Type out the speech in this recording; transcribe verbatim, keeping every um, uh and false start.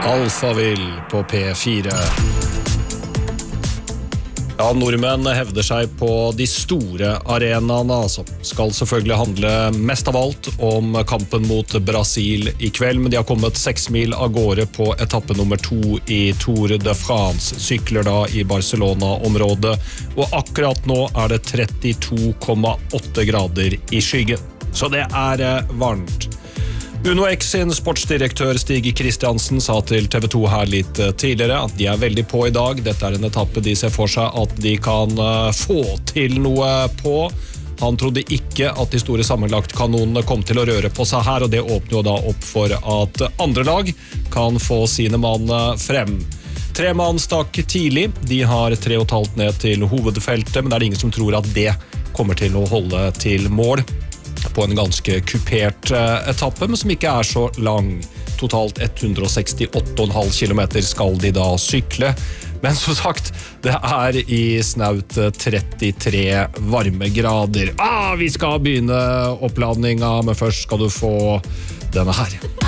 Alphaville på P fire. Ja, nordmenn hevder seg på de store arenaene, altså. Skal selvfølgelig handle mest av alt om kampen mot Brasil i kveld, men de har kommet seks mil av gårde på etappe nummer to i Tour de France. Sykler da i Barcelona-området, og akkurat nå er det trettito komma åtte grader i skyggen. Så det er varmt. Uno X sin sportsdirektør Stig Kristiansen sa til T V to her litt tidligere at de er veldig på i dag. Dette er en etappe de ser for seg at de kan få til noe på. Han trodde ikke at de store sammenlagtkanonene kom til å røre på seg her, og det åpner jo da opp for at andre lag kan få sine mann frem. Tre mann stakk tidlig. De har tre og et halvt ned til hovedfeltet, men det er ingen som tror at det kommer til å holde til mål på en ganske kupert etappe, men som ikke er så lang. Totalt ett hundre sekstiåtte komma fem kilometer skal de da sykle. Men som sagt, det er i snaut trettitre varmegrader. Ah, vi skal begynne oppladninga, men først skal du få denne her.